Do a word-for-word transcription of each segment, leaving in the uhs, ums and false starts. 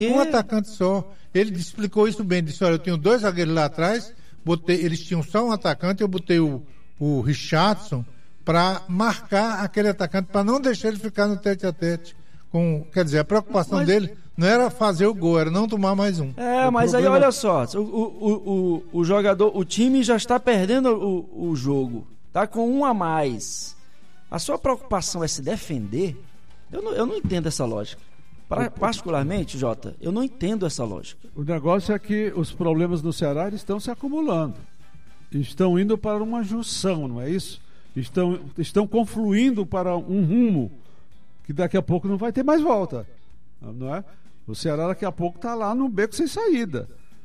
Um atacante só. Ele explicou isso bem. Disse, olha, eu tenho dois zagueiros lá atrás, botei, eles tinham só um atacante, eu botei o, o Richardson para marcar aquele atacante, para não deixar ele ficar no tete-a-tete. Com, quer dizer, a preocupação mas... dele não era fazer o gol, era não tomar mais um. É, o mas problema... aí olha só, o, o, o, o jogador, o time já está perdendo o, o jogo, tá com um a mais. A sua preocupação é se defender? Eu não, eu não entendo essa lógica. Pra, particularmente, Jota, eu não entendo essa lógica. O negócio é que os problemas no Ceará estão se acumulando. Estão indo para uma junção, não é isso? Estão, estão confluindo para um rumo que daqui a pouco não vai ter mais volta, não é? O Ceará daqui a pouco está lá no beco sem saída.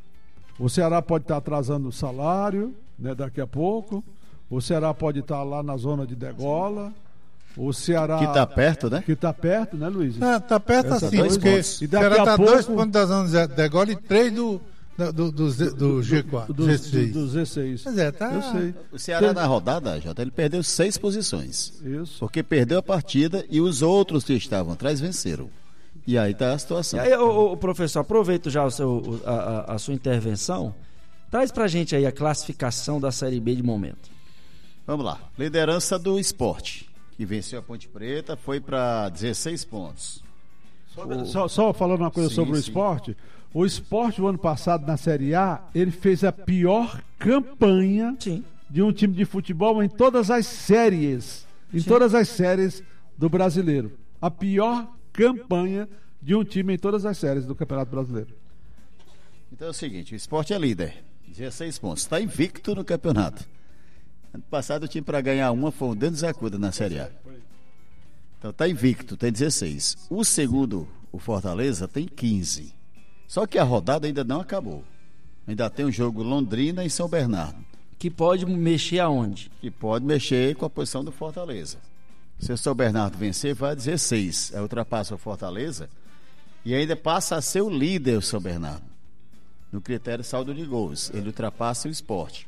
O Ceará pode estar tá atrasando o salário, né, daqui a pouco. O Ceará pode estar tá lá na zona de degola. O Ceará... Que está perto, né? Que está perto, né, Luiz? Está tá perto Essa assim, dois porque pontos. o Ceará está pouco... dois pontos da zona de degola e três do... Do, do, do, do G quatro, do, G seis. Do, do G seis. Mas é, tá... Eu sei. O Ceará na rodada, Jota, ele perdeu seis posições. Isso. Porque perdeu a partida e os outros que estavam atrás venceram. E aí está a situação. E aí, o, o professor, aproveito já o seu, a, a, a sua intervenção. Traz pra gente aí a classificação da Série B de momento. Vamos lá. Liderança do Sport, que venceu a Ponte Preta, foi para dezesseis pontos. O... Só, só falando uma coisa sim, sobre sim. o Sport... O Sport, o ano passado, na Série A, ele fez a pior campanha Sim. de um time de futebol em todas as séries. Em Sim. todas as séries do brasileiro. A pior campanha de um time em todas as séries do Campeonato Brasileiro. Então é o seguinte, o Sport é líder. dezesseis pontos. Está invicto no campeonato. Ano passado o time para ganhar uma foi um Deus acuda na Série A. Então está invicto, tem dezesseis. O segundo, o Fortaleza, tem quinze. Só que a rodada ainda não acabou. Ainda tem um jogo Londrina e São Bernardo. Que pode mexer aonde? Que pode mexer com a posição do Fortaleza. Se o São Bernardo vencer, vai a dezesseis. Aí ultrapassa o Fortaleza e ainda passa a ser o líder o São Bernardo. No critério saldo de gols. Ele ultrapassa o Sport.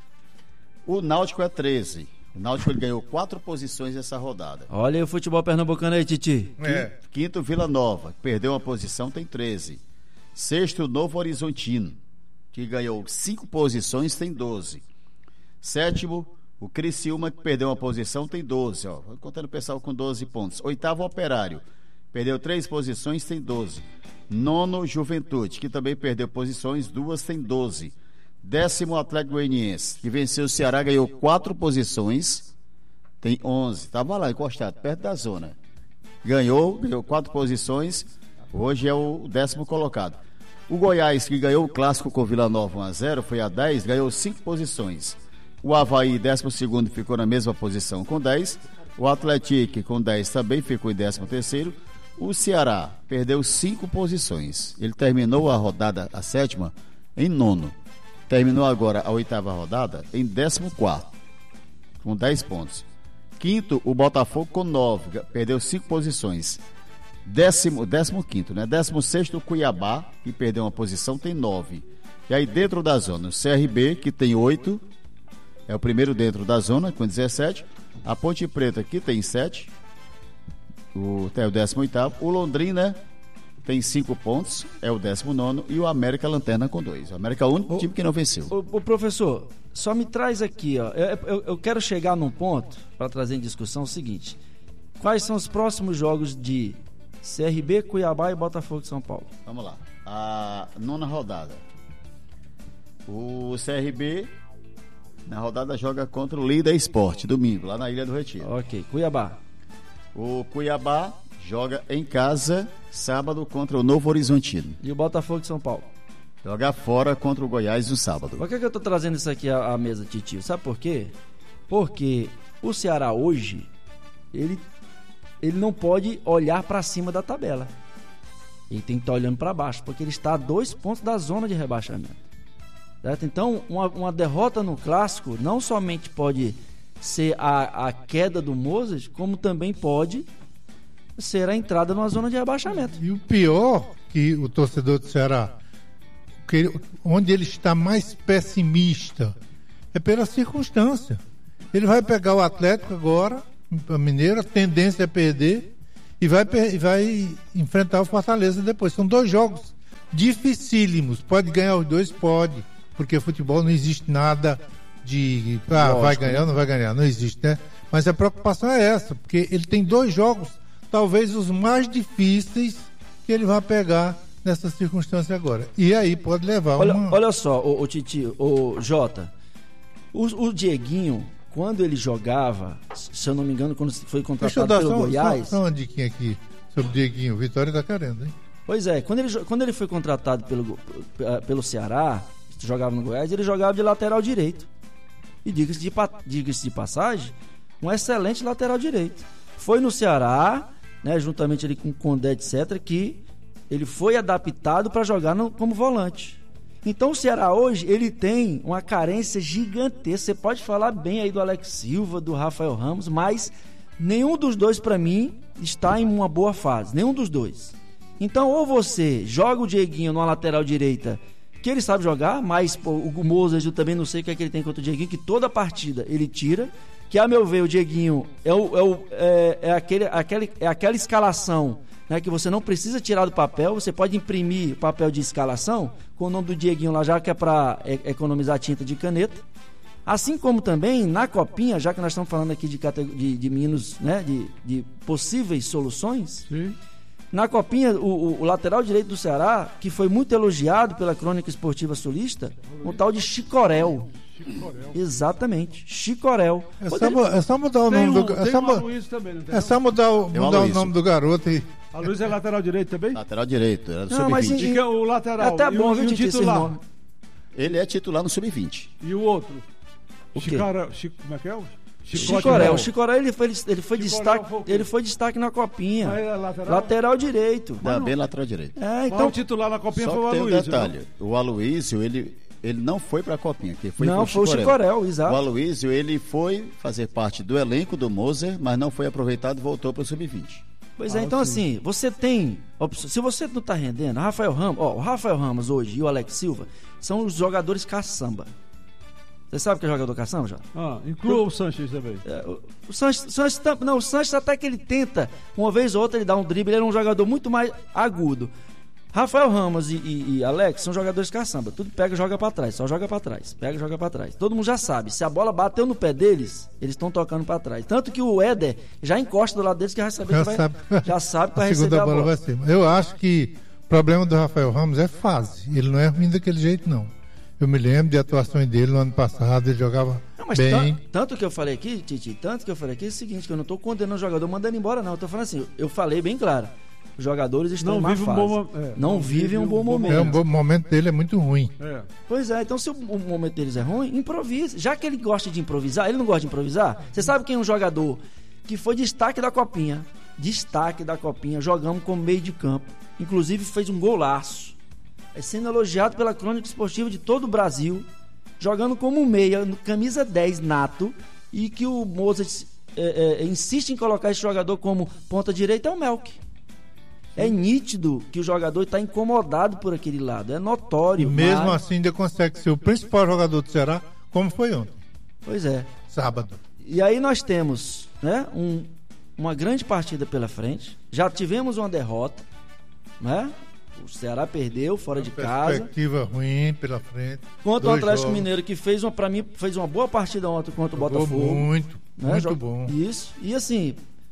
O Náutico é treze. O Náutico ele ganhou quatro posições nessa rodada. Olha aí o futebol pernambucano aí, Titi. É. Quinto, Vila Nova. Perdeu uma posição, tem treze. Sexto, Novo Horizontino, que ganhou cinco posições, tem doze. Sétimo, o Criciúma, que perdeu uma posição, tem doze. Ó. Vou contando o pessoal com doze pontos. Oitavo, Operário, perdeu três posições, tem doze. Nono, Juventude, que também perdeu posições, duas, tem doze. Décimo, Atlético Goianiense, que venceu o Ceará, ganhou quatro posições, tem onze. Estava lá, encostado, perto da zona. Ganhou, ganhou quatro posições, hoje é o décimo colocado. O Goiás, que ganhou o clássico com o Vila Nova um a zero, foi a dez, ganhou cinco posições. O Avaí, décimo segundo, ficou na mesma posição com dez. O Atlético, com dez, também ficou em décimo terceiro. O Ceará perdeu cinco posições. Ele terminou a rodada, a sétima, em nono. Terminou agora a oitava rodada em décimo quarto, com dez pontos. Quinto, o Botafogo com nove, perdeu cinco posições. Décimo, décimo quinto, né? Décimo sexto, o Cuiabá, que perdeu uma posição, tem nove. E aí dentro da zona, o C R B, que tem oito, é o primeiro dentro da zona, com dezessete. A Ponte Preta, que tem sete, o, é o décimo oitavo. O Londrina tem cinco pontos, é o décimo nono. E o América Lanterna com dois. O América é o único o, time que não venceu. O, o professor, só me traz aqui, ó. Eu, eu, eu quero chegar num ponto, para trazer em discussão, o seguinte. Quais são os próximos jogos de C R B, Cuiabá e Botafogo de São Paulo? Vamos lá. A nona rodada. O C R B, na rodada, joga contra o Líder Esporte, domingo, lá na Ilha do Retiro. Ok. Cuiabá. O Cuiabá joga em casa, sábado, contra o Novo Horizontino. E o Botafogo de São Paulo? Joga fora contra o Goiás no sábado. Por que, que eu tô trazendo isso aqui à, à mesa, Titio? Sabe por quê? Porque o Ceará hoje, ele... ele não pode olhar para cima da tabela. Ele tem que estar olhando para baixo, porque ele está a dois pontos da zona de rebaixamento. Certo? Então, uma, uma derrota no clássico não somente pode ser a, a queda do Moses, como também pode ser a entrada numa zona de rebaixamento. E o pior, que o torcedor do Ceará, que ele, onde ele está mais pessimista, é pela circunstância. Ele vai pegar o Atlético agora, a Mineiro, a tendência é perder, e vai, e vai enfrentar o Fortaleza depois. São dois jogos dificílimos. Pode ganhar os dois? Pode. Porque futebol não existe nada de ah, Lógico, vai ganhar né? ou não vai ganhar. Não existe, né? Mas a preocupação é essa, porque ele tem dois jogos, talvez os mais difíceis que ele vai pegar nessa circunstância agora. E aí pode levar Olha, uma... olha só, o, o Titi, o Jota, o, o Dieguinho, quando ele jogava, se eu não me engano, quando foi Deixa eu contratado dar pelo só, Goiás... só, só uma diquinha aqui sobre o Dieguinho. Vitória tá querendo, hein? Pois é, quando ele, jo- quando ele foi contratado pelo, eh, pelo Ceará, jogava no Goiás, ele jogava de lateral direito. E diga-se de, pa- diga-se de passagem, um excelente lateral direito. Foi no Ceará, né, juntamente ali com o Condé, etcétera, que ele foi adaptado para jogar no- como volante. Então o Ceará hoje, ele tem uma carência gigantesca. Você pode falar bem aí do Alex Silva, do Rafael Ramos, mas nenhum dos dois, para mim, está em uma boa fase. Nenhum dos dois. Então, ou você joga o Dieguinho numa lateral direita, que ele sabe jogar, mas pô, o Moses eu também não sei o que é que ele tem contra o Dieguinho, que toda partida ele tira, que a meu ver o Dieguinho é, o, é, o, é, é, aquele, aquele, é aquela escalação, né, que você não precisa tirar do papel, você pode imprimir o papel de escalação com o nome do Dieguinho lá, já que é para é, economizar tinta de caneta. Assim como também na Copinha, já que nós estamos falando aqui de, categ- de, de meninos, né, de, de possíveis soluções, Sim. na Copinha, o, o- o lateral direito do Ceará, que foi muito elogiado pela Crônica Esportiva Sulista, um tal de Chicorel. Exatamente, Chicorel. É Quando só, ele- mu- é só mudar o Tem nome um, do é tem só, um mu- Aloysio também, não tem? é só mudar o, Tem um mudar o Aloysio. nome do garoto e A Luiz é lateral direito também? Lateral direito, era do Não, mas sub vinte. em- E que é o lateral. É até e bom, o, viu, e o Titi, esses titular. nomes. Ele é titular no sub vinte. E o outro? O quê? Chicara, Chico, como é que é? o- Chicote Chicorel, Mel. o Chicorel ele foi, ele foi Chicorel destaque, foi o quê? ele foi destaque na Copinha. Mas é lateral? Lateral direito. Dá bem lateral direito. É, Então, então o titular na Copinha Só foi o que tem um Aloysio. detalhe. né? O Aloysio, ele, ele não foi pra Copinha. Quem foi não foi o Chicorel, exato. O Aloysio, ele foi fazer parte do elenco do Moser, mas não foi aproveitado e voltou pro sub vinte. Pois é, Ah, então sim. assim, você tem opções. Se você não tá rendendo, Rafael Ramos, ó, o Rafael Ramos hoje e o Alex Silva são os jogadores caçamba. Você sabe o que é jogador caçamba, já? Ah, inclua o Sanches também. É, o, o Sanches, Sanches tam- não, o Sanches até que ele tenta, uma vez ou outra ele dá um drible, ele é um jogador muito mais agudo. Rafael Ramos e, e- e Alex são jogadores caçamba, tudo pega e joga pra trás, só joga pra trás, pega e joga pra trás. Todo mundo já sabe, se a bola bateu no pé deles, eles estão tocando pra trás. Tanto que o Éder já encosta do lado deles que já sabe Já que vai, sabe. já sabe que vai a receber segunda a bola bola. vai ser. Eu acho que o problema do Rafael Ramos é fase. Ele não é ruim daquele jeito, não. Eu me lembro de atuações dele no ano passado, ele jogava Não, mas bem. tan- tanto que eu falei aqui, Titi, tanto que eu falei aqui é o seguinte, que eu não tô condenando o jogador mandando embora, não. Eu tô falando assim, eu falei bem claro. Os jogadores estão Não em má vive um fase. bom mo- é, não, não vivem vive um um bom bom momento. É, um bom- o momento dele é muito ruim. É. Pois é, então se o, o momento deles é ruim, improvise. Já que ele gosta de improvisar, ele não gosta de improvisar. Você sabe quem é um jogador que foi destaque da Copinha? Destaque da Copinha, jogamos como meio de campo. Inclusive fez um golaço. É sendo elogiado pela Crônica Esportiva de todo o Brasil. Jogando como meia, no camisa dez nato. E que o Mozart é, é, insiste em colocar esse jogador como ponta direita é o Melk. É nítido que o jogador está incomodado por aquele lado. É notório. E mesmo mas- assim ainda consegue ser o principal jogador do Ceará, como foi ontem, Pois é. sábado. E aí nós temos, né, um, uma grande partida pela frente. Já tivemos uma derrota, né? O Ceará perdeu fora de casa Perspectiva ruim pela frente. contra o Dois Atlético jogos. Mineiro, que fez uma, para mim, fez uma boa partida ontem contra o Jogou Botafogo. muito, né? muito Jo- bom. Isso. E assim,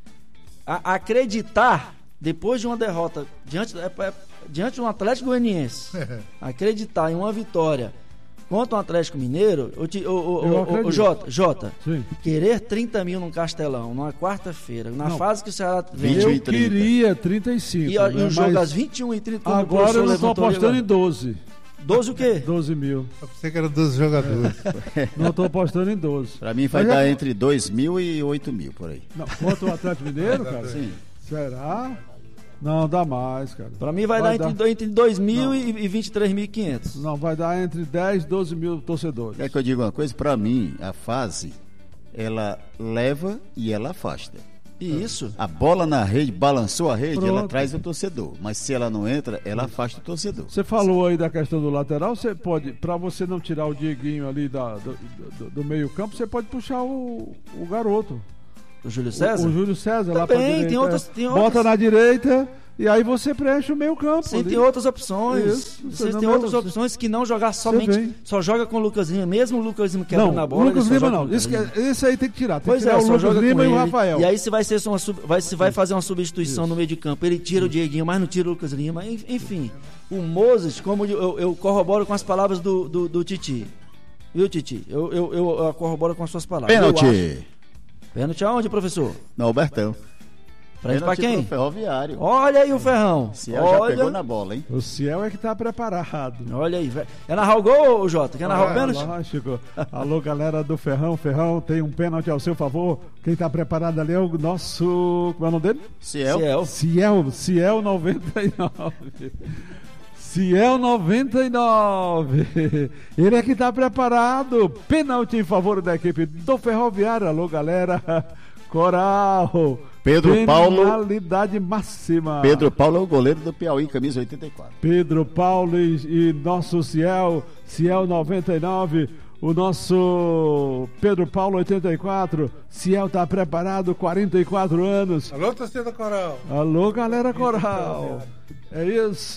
a- acreditar depois de uma derrota diante, é- é- diante de um Atlético Goianiense, acreditar em uma vitória contra um Atlético Mineiro, o, ti- o, o, Eu o- o, acredito. Jota, Jota, Sim. querer trinta mil num Castelão, numa quarta-feira, na Não. fase que o Ceará vem, vinte e um Eu e trinta. queria trinta e cinco. e, a- e né? o jogo Mas às vinte e uma e trinta, como o agora professor eu não tô levantou apostando ali em doze. agora. doze o quê? doze mil. Eu pensei que era dos jogadores. Não tô apostando em doze. Pra mim vai Mas dar é- entre dois mil e oito mil por aí. Não, contra o Atlético Mineiro, cara? Sim. Será? Não, dá mais, cara. Pra mim vai, dar, Entre, do- entre dois mil e e vinte e três mil e quinhentos. Não, vai dar entre dez e doze mil torcedores. Quer que eu diga uma coisa? Pra mim, a fase, ela leva e ela afasta. E isso, A bola na rede, balançou a rede, ela Pronto. traz o torcedor. Mas se ela não entra, ela afasta o torcedor. Você falou aí da questão do lateral, você pode, pra você não tirar o Dieguinho ali da, do, do- do meio campo, você pode puxar o, o garoto. o Júlio O, César. o Júlio César lá pra Também, direita. tem outras- é. tem Bota outras- na direita, E aí você preenche o meio campo. Você ali. tem outras opções. Isso, Você você tem não- outras opções que não jogar somente. vem. Só joga com o Lucas Lima. Mesmo o Lucas Lima quebrando Não, a bola. Lucas ele só Lima joga não. com o Esse, Lucas que- Lima. esse aí tem que tirar. Tem Pois que tirar é, o só Lucas joga Lima com e o ele. Rafael. E aí você vai, ser uma sub- vai, você vai Isso. fazer uma substituição Isso. no meio de campo. Ele tira o Dieguinho, mas não tira o Lucas Lima. En- Enfim, o Moses, como eu, eu corroboro com as palavras do, do, do Titi. Viu, Titi? Eu, eu, eu, eu corroboro com as suas palavras. Eu acho- Pênalti. Pênalti aonde, professor? Não, Bertão. Pra, pra Pênalti quem? pro Ferroviário. Olha aí o Ferrão. Ciel já pegou Olha, na bola, hein? O Ciel é que tá preparado. olha aí. velho. Quer narrar o gol, Jota? Quer narrar o Ah, pênalti? lógico. Alô, galera do Ferrão. Ferrão, tem um pênalti ao seu favor. Quem tá preparado ali é o nosso... Como é o nome dele? Ciel. Ciel. Ciel, Ciel noventa e nove. Ciel noventa e nove. Ele é que tá preparado. Pênalti em favor da equipe do Ferroviário. Alô, galera. Coral. Pedro Paulo. Penalidade máxima. Pedro Paulo é o goleiro do Piauí, camisa oitenta e quatro. Pedro Paulo e, e nosso Ciel, Ciel noventa e nove, o nosso Pedro Paulo oitenta e quatro, Ciel tá preparado, quarenta e quatro anos. Alô, torcida Coral. Alô, galera Coral. É isso.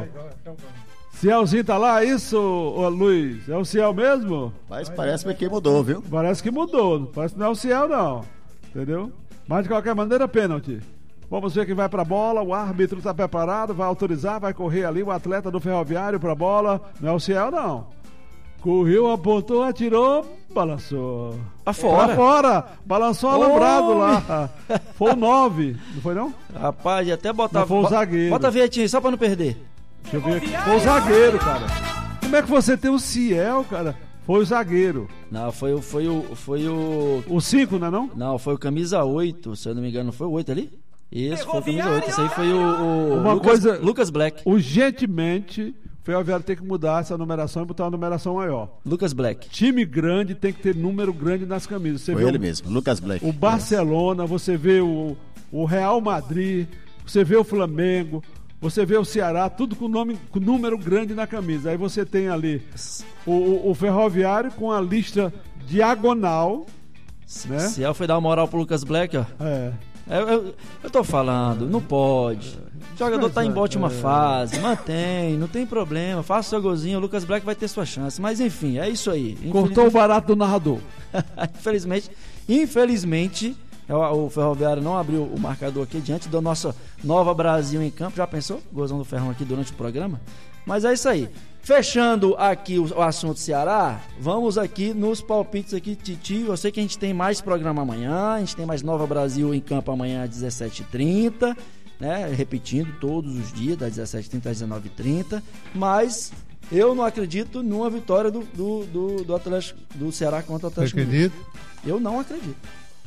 Cielzinho tá lá, é isso, ô Luiz? É o Ciel mesmo? Mas parece que mudou, viu? Parece que mudou, parece que não é o Ciel não, entendeu? Mas de qualquer maneira, pênalti. Vamos ver quem vai pra bola, o árbitro tá preparado, vai autorizar, vai correr ali o atleta do Ferroviário pra bola. Não é o Ciel não. Correu, apontou, atirou, balançou. Pra fora. Pra fora, balançou o alambrado lá. Foi o nove, não foi não? Rapaz, até botar. Não, foi o bo- zagueiro. Bota a vinhetinha aí, só pra não perder. Deixa eu ver aqui. Foi o zagueiro, cara. Como é que você tem o Ciel, cara? Foi o zagueiro. Não, foi o. Foi o. Foi o. O cinco, não é não? Não, foi o camisa oito, se eu não me engano, não foi o oito ali? Isso, foi o camisa oito. Esse aí foi o. o Uma Lucas, coisa- Lucas Black. Urgentemente, o Ferroviário tem que mudar essa numeração e botar uma numeração maior. Lucas Black. Time grande tem que ter número grande nas camisas. Você Foi vê ele o, mesmo, Lucas Black. o Barcelona, você vê o, o Real Madrid, você vê o Flamengo, você vê o Ceará, tudo com, nome, com número grande na camisa. Aí você tem ali o, o, o Ferroviário com a lista diagonal, né? Ciel foi dar uma moral pro Lucas Black, ó. É. Eu, eu, eu tô falando, não pode. O jogador tá em ótima fase, mantém, não tem problema, faça o seu golzinho, o Lucas Black vai ter sua chance. Mas enfim, é isso aí. Cortou o barato do narrador. Infelizmente, infelizmente, o Ferroviário não abriu o marcador aqui diante da nossa Nova Brasil em campo. Já pensou? Gozão do Ferrão aqui durante o programa. Mas é isso aí. Fechando aqui o, o assunto Ceará, vamos aqui nos palpites aqui, Titi. Eu sei que a gente tem mais programa amanhã, a gente tem mais Nova Brasil em campo amanhã às dezessete e trinta, né? Repetindo todos os dias, das dezessete e trinta às dezenove e trinta. Mas eu não acredito numa vitória do, do, do, do, Atlético, do Ceará contra o Você Atlético. acredita? Eu não acredito.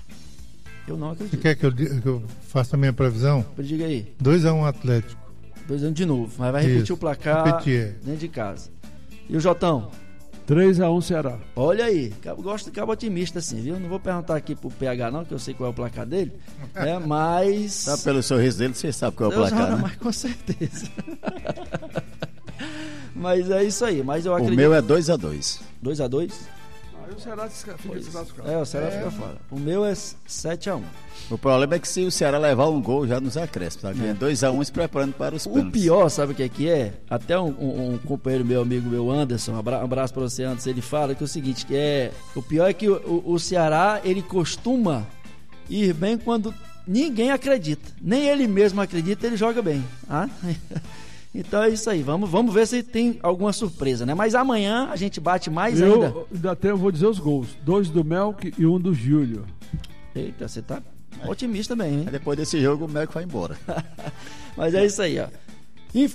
Eu não Você acredito. quer que eu, di- que eu faça a minha previsão? Diga aí. dois a um Atlético. Dois anos de novo. Mas vai repetir Isso. o placar Repetir, é. dentro de casa. E o Jotão? três a um Ceará. Olha aí. Eu gosto de cabo otimista assim, viu? Não vou perguntar aqui pro P H não, que eu sei qual é o placar dele. Né? Mas... Sabe pelo sorriso dele, você sabe qual é o Deus placar, ora, né? mas com certeza. Mas é isso aí. Mas eu O acredito... meu é dois a dois. dois a dois? Aí o Ceará fica desclassificado. É, o Ceará fica fora. O meu é sete a um. O problema é que se o Ceará levar um gol já nos acréscimos, tá ganhando dois a um se preparando para os O pênaltis. pior, sabe o que é que é? Até um, um- um companheiro meu, amigo meu, Anderson, um abra- um abraço pra você, Anderson, ele fala que é o seguinte, que é... O pior é que o, o- o Ceará, ele costuma ir bem quando ninguém acredita. Nem ele mesmo acredita, ele joga bem. Ah? Então é isso aí, vamos, vamos ver se tem alguma surpresa, né? Mas amanhã a gente bate mais ainda. Eu ainda até eu vou dizer os gols. Dois do Melk e um do Júlio. Eita, você tá otimista bem, hein? Aí depois desse jogo o Melco vai embora. Mas é isso aí, ó. Inf-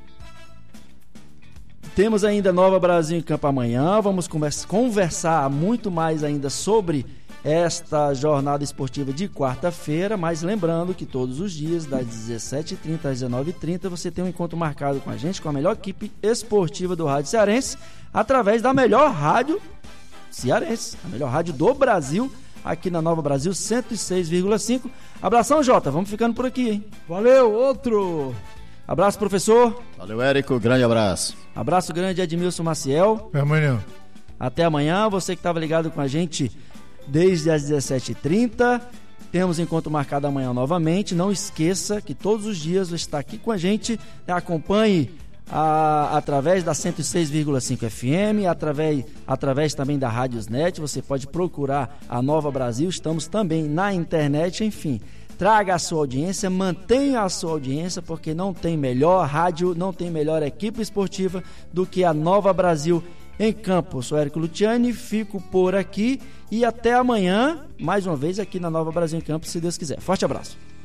Temos ainda Nova Brasil em campo amanhã. Vamos conversa- conversar muito mais ainda sobre esta jornada esportiva de quarta-feira. Mas lembrando que todos os dias, das dezessete e trinta às dezenove e trinta, você tem um encontro marcado com a gente, com a melhor equipe esportiva do Rádio Cearense, através da melhor rádio cearense, a melhor rádio do Brasil, aqui na Nova Brasil cento e seis vírgula cinco. Abração, Jota. Vamos ficando por aqui, hein? Valeu, outro! Abraço, professor. Valeu, Érico. Grande abraço. Abraço grande, Edmilson Maciel. Até amanhã. Até amanhã. Você que estava ligado com a gente desde as dezessete e trinta. Temos encontro marcado amanhã novamente. Não esqueça que todos os dias você está aqui com a gente. Acompanhe a, através da cento e seis vírgula cinco F M, através, através também da Rádiosnet. Você pode procurar a Nova Brasil. Estamos também na internet, enfim. Traga a sua audiência, mantenha a sua audiência, porque não tem melhor rádio, não tem melhor equipe esportiva do que a Nova Brasil em campo. Eu sou Érico Luciani, fico por aqui e até amanhã, mais uma vez aqui na Nova Brasil em Campo, se Deus quiser. Forte abraço.